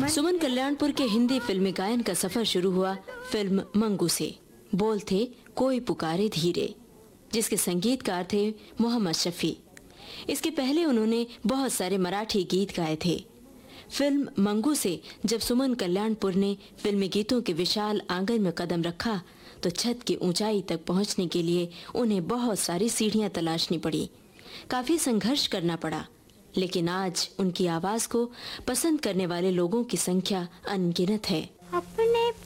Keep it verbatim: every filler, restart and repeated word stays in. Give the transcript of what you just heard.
सुमन कल्याणपुर के हिंदी फिल्मी गायन का सफर शुरू हुआ फिल्म मंगू से। बोल थे कोई पुकारे धीरे, जिसके संगीतकार थे मोहम्मद शफी। इसके पहले उन्होंने बहुत सारे मराठी गीत गाए थे। फिल्म मंगू से जब सुमन कल्याणपुर ने फिल्मी गीतों के विशाल आंगन में कदम रखा तो छत की ऊंचाई तक पहुंचने के लिए उन्हें बहुत सारी सीढ़ियां तलाशनी पड़ी, काफी संघर्ष करना पड़ा। लेकिन आज उनकी आवाज को पसंद करने वाले लोगों की संख्या अनगिनत है। अपने